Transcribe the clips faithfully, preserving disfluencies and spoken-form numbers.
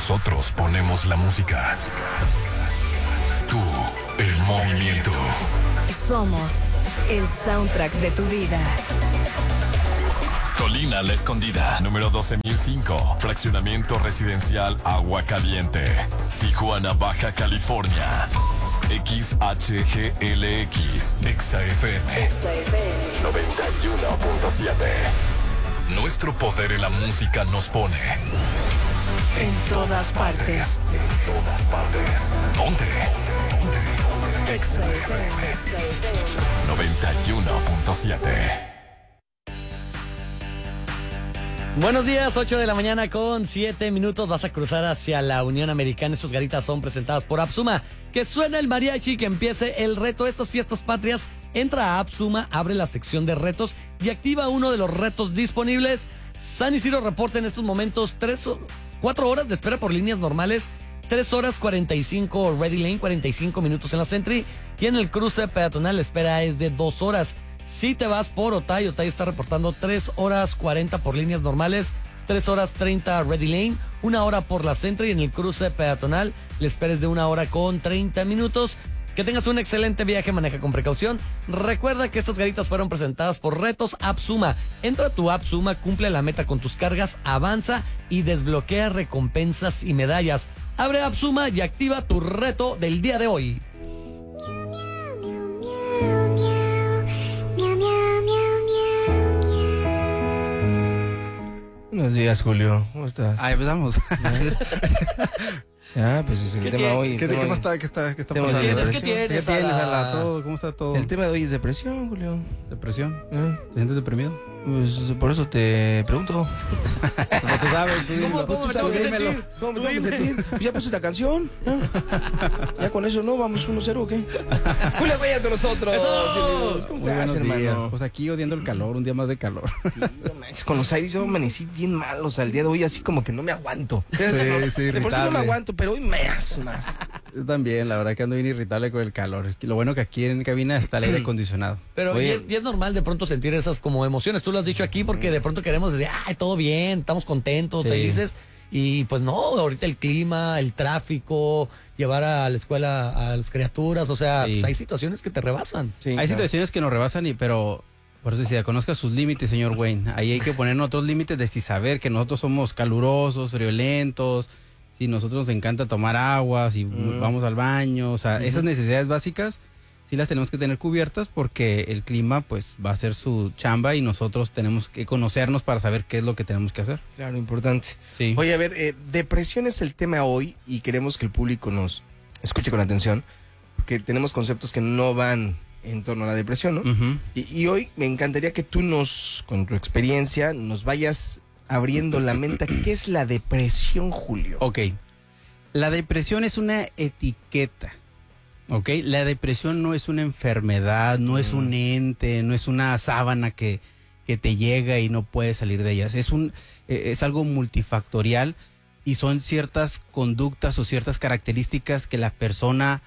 Nosotros ponemos la música. Tú, el movimiento. Somos el soundtrack de tu vida. Colina La Escondida, número doce mil cinco. Fraccionamiento residencial Agua Caliente. Tijuana, Baja California. X H G L X. Exa F M. Exa F M. noventa y uno punto siete. Nuestro poder en la música nos pone En todas partes. En todas partes. Ponte. Exa F M. noventa y uno punto siete. Buenos días, ocho de la mañana con siete minutos. Vas a cruzar hacia la Unión Americana. Estas garitas son presentadas por Apsuma. Que suena el mariachi, que empiece el reto. Estas fiestas patrias. Entra a Apsuma, abre la sección de retos y activa uno de los retos disponibles. San Isidro reporta en estos momentos tres, cuatro horas de espera por líneas normales, tres horas cuarenta y cinco Ready Lane, cuarenta y cinco minutos en la Sentry, y en el cruce peatonal la espera es de dos horas. Si te vas por Otay, Otay está reportando tres horas cuarenta por líneas normales, tres horas treinta Ready Lane, una hora por la Sentry, y en el cruce peatonal la espera es de una hora con treinta minutos. Que tengas un excelente viaje, maneja con precaución. Recuerda que estas garitas fueron presentadas por Retos Apsuma. Entra a tu Apsuma, cumple la meta con tus cargas, avanza y desbloquea recompensas y medallas. Abre Apsuma y activa tu reto del día de hoy. Buenos días, Julio. ¿Cómo estás? Ah, empezamos. Ah, pues es el ¿Qué tema tiene? hoy. ¿Qué, tema ¿Qué hoy. está, qué está, qué está Tema de pasando? ¿Tienes? ¿Qué depresión. tienes? ¿Qué tienes, Ala? Ala? ¿Todo? ¿Cómo está todo? El tema de hoy es depresión, Julio. ¿Depresión? ¿Eh? ¿Te sientes deprimido? Pues por eso te pregunto. Pues tú sabes, tú dímelo. ¿Cómo me Tú tengo que dímelo. sentir? ¿Cómo me Tú tengo que dime. sentir? ¿Ya puse la canción? ¿Ya? ¿Ya con eso no? ¿Vamos uno cero o qué? Julio Cuellar con nosotros. ¡Eso! Julio. ¿Cómo Muy estás, buenos días. hermano? Pues aquí odiando el calor, un día más de calor. Sí, no manches, con los aires yo amanecí bien mal, o sea, el día de hoy así como que no me aguanto. sí, de por sí no me irritable. aguanto, pero hoy más, más. Yo también, la verdad que ando bien irritable con el calor. Lo bueno que aquí en cabina está el aire acondicionado. Pero Oye. y es, y es normal de pronto sentir esas como emociones. Tú lo has dicho aquí porque de pronto queremos decir, ay, todo bien, estamos contentos, Sí. felices. Y pues no, ahorita el clima, el tráfico, llevar a la escuela a las criaturas, o sea, Sí. pues hay situaciones que te rebasan. Sí, Hay claro. situaciones que nos rebasan, y pero por eso decía, conozca sus límites, señor Wayne. Ahí hay que poner otros límites de si saber que nosotros somos calurosos, violentos, si nosotros nos encanta tomar agua, si Mm. vamos al baño, o sea, Ujú. esas necesidades básicas sí las tenemos que tener cubiertas porque el clima pues va a ser su chamba y nosotros tenemos que conocernos para saber qué es lo que tenemos que hacer. Claro, importante. Sí. Oye, a ver, eh, depresión es el tema hoy y queremos que el público nos escuche con atención, porque tenemos conceptos que no van en torno a la depresión, ¿no? Ujú. Y, y hoy me encantaría que tú nos, con tu experiencia, nos vayas abriendo la mente. ¿Qué es la depresión, Julio? Ok. La depresión es una etiqueta. Ok. La depresión no es una enfermedad, no es un ente, no es una sábana que, que te llega y no puedes salir de ellas. Es un, eh, es algo multifactorial y son ciertas conductas o ciertas características que la persona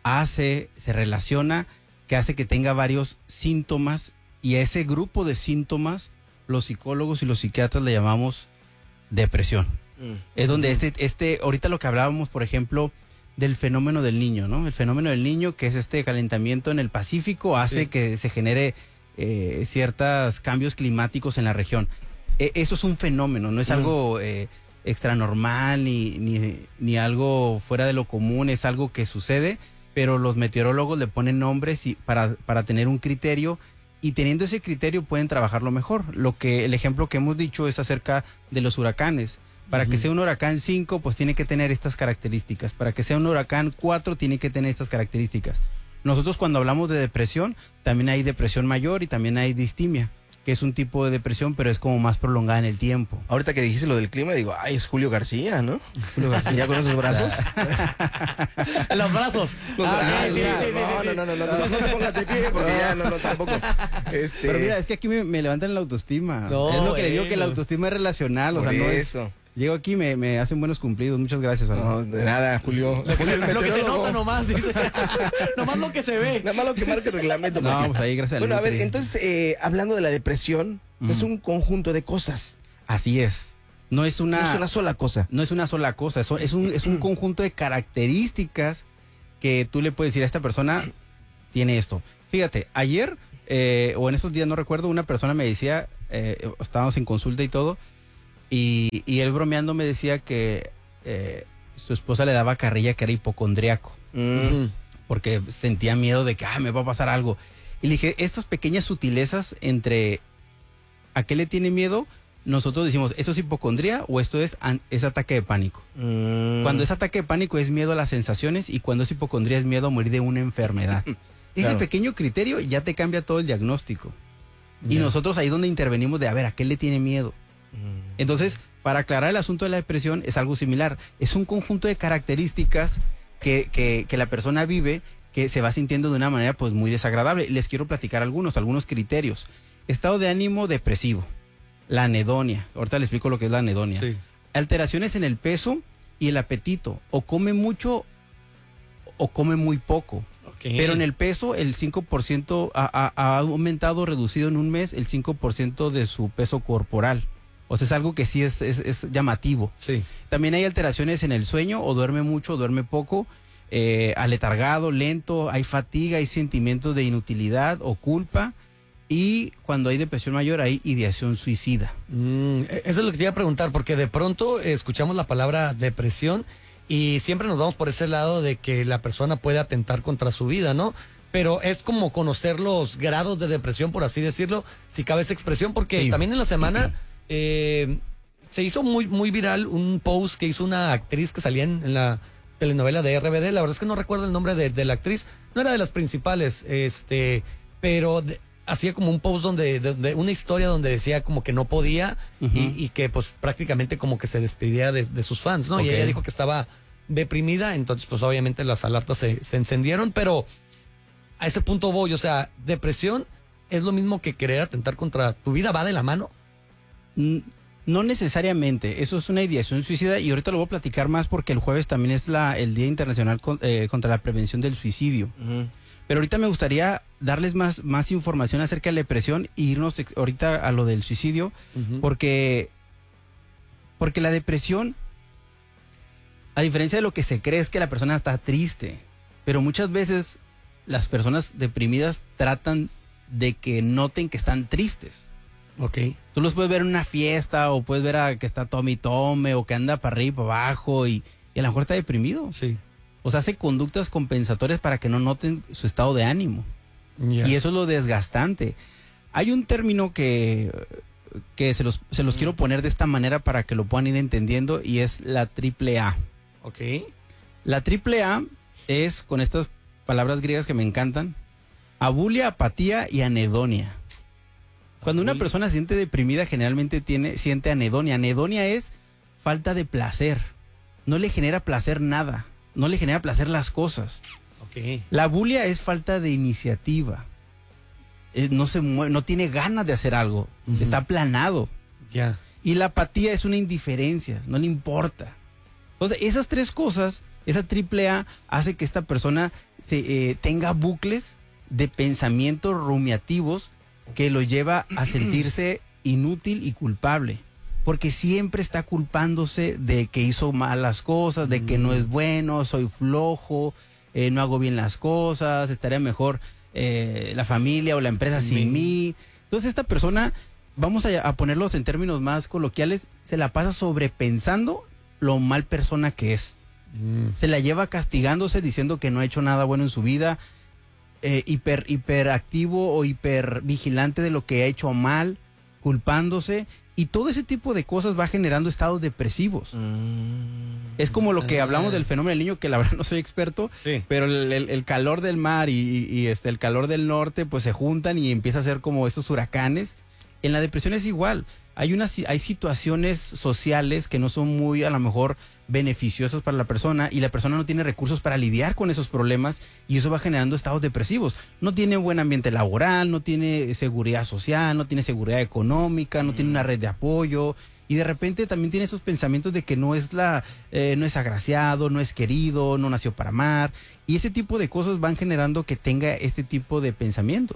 hace, se relaciona, que hace que tenga varios síntomas, y a ese grupo de síntomas los psicólogos y los psiquiatras le llamamos depresión. Mm. Es donde este, este, ahorita lo que hablábamos, por ejemplo, del fenómeno del niño, ¿no? El fenómeno del niño, que es este calentamiento en el Pacífico, hace Sí. que se genere eh, ciertos cambios climáticos en la región. E- eso es un fenómeno, no es Mm. algo eh, extranormal ni, ni, ni algo fuera de lo común, es algo que sucede, pero los meteorólogos le ponen nombres y para, para tener un criterio, y teniendo ese criterio pueden trabajarlo mejor. Lo que el ejemplo que hemos dicho es acerca de los huracanes. Para que Ujú. sea un huracán cinco, pues tiene que tener estas características. Para que sea un huracán cuatro, tiene que tener estas características. Nosotros cuando hablamos de depresión, también hay depresión mayor y también hay distimia, que es un tipo de depresión, pero es como más prolongada en el tiempo. Ahorita que dijiste lo del clima, digo, ay, es Julio García, ¿no? Julio García. ¿Ya con esos brazos? Los brazos. Los Ah, brazos, ok, sí, ya. sí, sí, sí, no, sí. no, no, no, no, no, no te pongas de pie porque ya, no, no, tampoco. Este, Pero mira, es que aquí me, me levantan la autoestima. No, es lo que le digo, que la bueno. autoestima es relacional, o por sea, no es... eso. Llego aquí y me, me hacen buenos cumplidos. Muchas gracias, Alan. No, de nada, Julio. Lo que, Julio, se, el lo que se meteorólogo. nota nomás, dice. Nomás lo que se ve. Nada más lo que marca el reglamento. No, pues ahí gracias a Bueno, a ver, Dios. entonces, eh, hablando de la depresión, es Ujú. un conjunto de cosas. Así es. No es una, no es una sola cosa. No es una sola cosa, es un, es un, es un conjunto de características que tú le puedes decir a esta persona, tiene esto. Fíjate, ayer, eh, o en estos días, no recuerdo, una persona me decía, eh, estábamos en consulta y todo, y, y él bromeando me decía que eh, su esposa le daba carrilla, que era hipocondriaco, Mm. porque sentía miedo de que ah, me va a pasar algo. Y le dije, estas pequeñas sutilezas entre a qué le tiene miedo, nosotros decimos, ¿esto es hipocondría o esto es, an- es ataque de pánico? Mm. Cuando es ataque de pánico es miedo a las sensaciones y cuando es hipocondría es miedo a morir de una enfermedad. Ese Claro. pequeño criterio ya te cambia todo el diagnóstico. Y Ya. nosotros ahí es donde intervenimos de, a ver, ¿a qué le tiene miedo? Mm. Entonces, para aclarar el asunto de la depresión es algo similar. Es un conjunto de características que, que, que la persona vive que se va sintiendo de una manera pues muy desagradable. Les quiero platicar algunos, algunos criterios. Estado de ánimo depresivo. La anedonia. Ahorita les explico lo que es la anedonia. Sí. Alteraciones en el peso y el apetito. O come mucho o come muy poco. Okay. Pero en el peso, el cinco por ciento ha, ha- ha aumentado, reducido en un mes, el cinco por ciento de su peso corporal. O sea, es algo que sí es, es, es llamativo. Sí. También hay alteraciones en el sueño, o duerme mucho o duerme poco, eh, aletargado, lento, hay fatiga, hay sentimientos de inutilidad o culpa. Y cuando hay depresión mayor, hay ideación suicida. Mm, eso es lo que te iba a preguntar, porque de pronto eh, escuchamos la palabra depresión y siempre nos vamos por ese lado de que la persona puede atentar contra su vida, ¿no? Pero es como conocer los grados de depresión, por así decirlo, si cabe esa expresión, porque Sí. también en la semana eh, se hizo muy, muy viral un post que hizo una actriz que salía en, en la telenovela de R B D. La verdad es que no recuerdo el nombre de, de la actriz, no era de las principales, este, pero de- hacía como un post donde, de, de una historia donde decía como que no podía Ujú. y, y que pues prácticamente como que se despidiera de, de sus fans, ¿no? Y Ok. ella dijo que estaba deprimida, entonces pues obviamente las alertas se, se encendieron, pero a ese punto voy, o sea, depresión es lo mismo que querer atentar contra tu vida, va de la mano. Mm, No necesariamente, eso es una ideación suicida y ahorita lo voy a platicar más porque el jueves también es la, el Día Internacional con- eh, contra la Prevención del Suicidio. Ujú. Pero ahorita me gustaría darles más, más información acerca de la depresión e irnos ex- ahorita a lo del suicidio, porque, porque la depresión, a diferencia de lo que se cree, es que la persona está triste, pero muchas veces las personas deprimidas tratan de que noten que están tristes. Ok. Tú los puedes ver en una fiesta o puedes ver a que está tome y tome o que anda para arriba y para abajo y, y a lo mejor está deprimido. Sí. O sea, hace conductas compensatorias para que no noten su estado de ánimo. Ya. Y eso es lo desgastante. Hay un término que, que se los, se los quiero poner de esta manera para que lo puedan ir entendiendo y es la triple A. Ok. La triple A es, con estas palabras griegas que me encantan, abulia, apatía y anedonia. Cuando una Abulia. persona se siente deprimida, generalmente tiene, siente anedonia. Anedonia es falta de placer. No le genera placer nada. No le genera placer las cosas. Ok. La bulia es falta de iniciativa. Eh, no se mueve, no tiene ganas de hacer algo. Ujú. Está aplanado. Ya. Y la apatía es una indiferencia. No le importa. Entonces, esas tres cosas, esa triple A, hace que esta persona se, eh, tenga bucles de pensamientos rumiativos que lo lleva a sentirse inútil y culpable. Porque siempre está culpándose de que hizo mal las cosas, de que no es bueno, soy flojo, eh, no hago bien las cosas, estaría mejor eh, la familia o la empresa Sin sin mí. mí. Entonces esta persona, vamos a, a ponerlos en términos más coloquiales, se la pasa sobrepensando lo mal persona que es. Mm. Se la lleva castigándose diciendo que no ha hecho nada bueno en su vida, eh, hiper, hiperactivo o hipervigilante de lo que ha hecho mal, culpándose, y todo ese tipo de cosas va generando estados depresivos. Mm. Es como lo que Ah. hablamos del fenómeno del niño, que la verdad no soy experto, Sí. pero el, el- el calor del mar y, y- y, este, el calor del norte pues se juntan y empieza a ser como estos huracanes. En la depresión es igual. Hay, unas, hay situaciones sociales que no son muy a lo mejor beneficiosas para la persona y la persona no tiene recursos para lidiar con esos problemas y eso va generando estados depresivos. No tiene buen ambiente laboral, no tiene seguridad social, no tiene seguridad económica, no tiene una red de apoyo y de repente también tiene esos pensamientos de que no es la eh, no es agraciado, no es querido, no nació para amar y ese tipo de cosas van generando que tenga este tipo de pensamientos.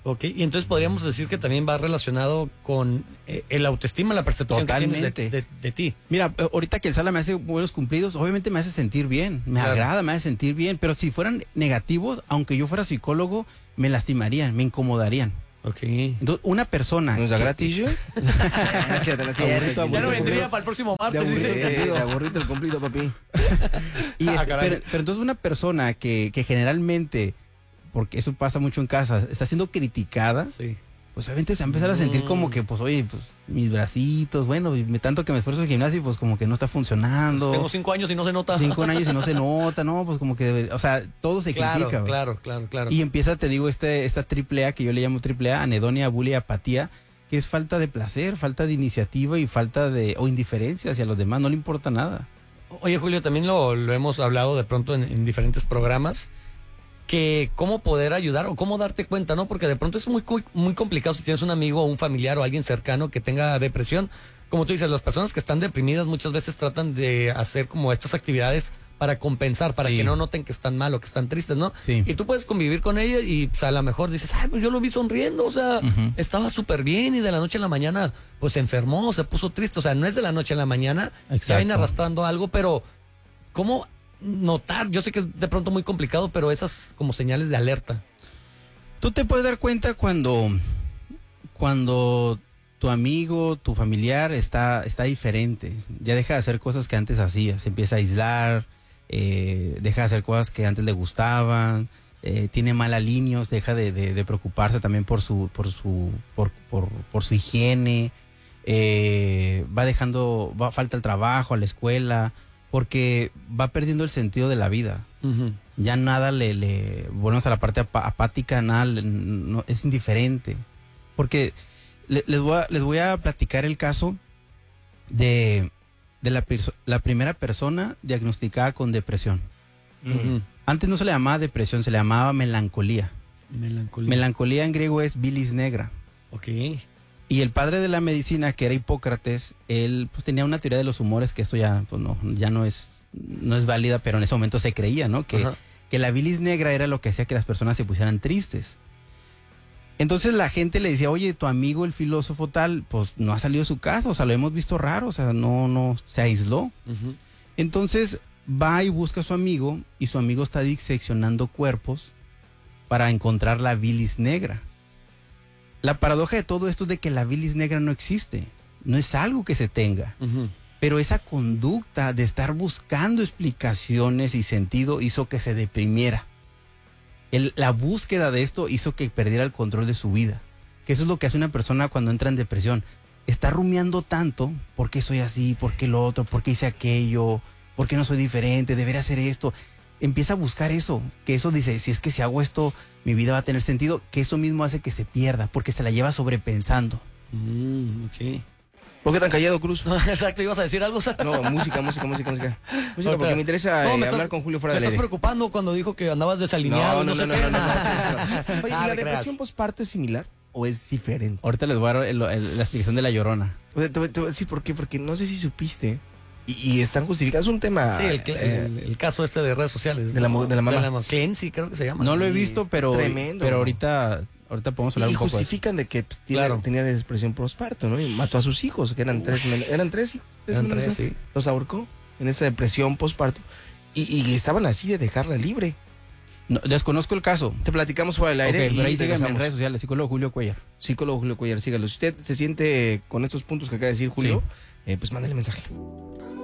Ok, y entonces podríamos decir que también va relacionado con eh, el autoestima, la percepción Totalmente. que tienes de, de, de ti. Mira, ahorita que el Sala me hace buenos cumplidos, obviamente me hace sentir bien, me Claro. agrada, me hace sentir bien, pero si fueran negativos, aunque yo fuera psicólogo, me lastimarían, me incomodarían. Ok. Entonces, una persona... ¿Nos da que- gratis yo? No es cierto, no es cierto. Aburrito, Ya no aburrito. vendría para el próximo martes, De dice. aburrido. Eh, te aburriste el cumplido, papi. Y Ah, este, caray. pero, pero entonces una persona que, que generalmente, porque eso pasa mucho en casa, está siendo criticada, Sí. pues obviamente se va a empezar a sentir Mm. como que, pues oye, pues mis bracitos, bueno, y me- tanto que me esfuerzo en el gimnasio, pues como que no está funcionando. Tengo cinco años y no se nota. Cinco años y no se nota, ¿no? Pues como que, debe- o sea, todo se Claro, critica. güey. claro, claro, claro. Y empieza, te digo, este, esta triple A que yo le llamo triple A, anedonia, bulia, apatía, que es falta de placer, falta de iniciativa y falta de, o indiferencia hacia los demás, no le importa nada. Oye, Julio, también lo, lo hemos hablado de pronto en, en diferentes programas, que cómo poder ayudar o cómo darte cuenta, ¿no? Porque de pronto es muy, muy, muy complicado si tienes un amigo o un familiar o alguien cercano que tenga depresión. Como tú dices, las personas que están deprimidas muchas veces tratan de hacer como estas actividades para compensar, para Sí. que no noten que están mal o que están tristes, ¿no? Sí. Y tú puedes convivir con ellos y pues, a lo mejor dices, ay, pues yo lo vi sonriendo, o sea, Ujú. estaba súper bien y de la noche a la mañana pues se enfermó, se puso triste, o sea, no es de la noche a la mañana, ya Exacto. viene arrastrando algo, pero ¿cómo notar? Yo sé que es de pronto muy complicado, pero esas como señales de alerta. Tú te puedes dar cuenta cuando, cuando tu amigo, tu familiar está, está diferente. Ya deja de hacer cosas que antes hacía. Se empieza a aislar, eh, deja de hacer cosas que antes le gustaban, eh, tiene mal alineos, deja de, de- de preocuparse también por su, por su, por, por, por su higiene, eh, va dejando, va, falta el trabajo, a la escuela, porque va perdiendo el sentido de la vida. Ya nada le, le volvemos a la parte apa- apática, nada, le- no, es indiferente. Porque le- les, voy a, les voy a platicar el caso de, de la, perso- la primera persona diagnosticada con depresión. Ujú. Antes no se le llamaba depresión, se le llamaba melancolía. Melancolía. Melancolía en griego es bilis negra. Ok. Y el padre de la medicina, que era Hipócrates, él pues tenía una teoría de los humores que esto ya, pues, no, ya no es, no es válida, pero en ese momento se creía, ¿no? Que, Ajá. que la bilis negra era lo que hacía que las personas se pusieran tristes. Entonces la gente le decía, oye, tu amigo el filósofo tal, pues no ha salido de su casa, o sea, lo hemos visto raro, o sea, no, no, se aisló. Ujú. Entonces va y busca a su amigo y su amigo está diseccionando cuerpos para encontrar la bilis negra. La paradoja de todo esto es de que la bilis negra no existe, no es algo que se tenga, Ujú. pero esa conducta de estar buscando explicaciones y sentido hizo que se deprimiera. El- la búsqueda de esto hizo que perdiera el control de su vida, que eso es lo que hace una persona cuando entra en depresión. Está rumiando tanto, ¿por qué soy así? ¿Por qué lo otro? ¿Por qué hice aquello? ¿Por qué no soy diferente? ¿Debería hacer esto? Empieza a buscar eso, que eso dice, si es que si hago esto, mi vida va a tener sentido, que eso mismo hace que se pierda, porque se la lleva sobrepensando. Mm, ok. ¿Por qué tan callado, Cruz? Exacto, ¿ibas a decir algo? No, música, música, música, música. Música Ahorita- porque me interesa No, eh, me hablar estás- con Julio fuera Me del estás aire. preocupando cuando dijo que andabas desalineado. No, No, no, sé no, no, qué. no, no, no. Oye, Ah, ¿y la te creas. depresión postparto es similar o es diferente? Ahorita les voy a dar el- el- la explicación de la Llorona. O sea, te, voy- te voy a decir por qué, porque no sé si supiste y, y están justificados. Es un tema... Sí, el, cl- eh, el- el caso este de redes sociales. de la ¿no? mo- de la mamá. De la Cleansy, creo que se llama. No lo he Sí, visto, está pero, tremendo. pero ahorita, ahorita podemos hablar y un poco de eso. justifican de que pues, tiene- Claro. tenía depresión postparto, ¿no? Y mató a sus hijos, que eran tres, men- eran tres hijos. Eran menores, tres, ¿no? sí. Los ahorcó en esa depresión postparto. Y, y estaban así de dejarla libre. No, desconozco el caso. Te platicamos fuera del Ok, aire. pero ahí y síganme en regresamos. redes sociales, psicólogo Julio Cuellar. Psicólogo Julio Cuellar, sígalo. Si usted se siente con estos puntos que acaba de decir Julio, eh, pues mándale mensaje.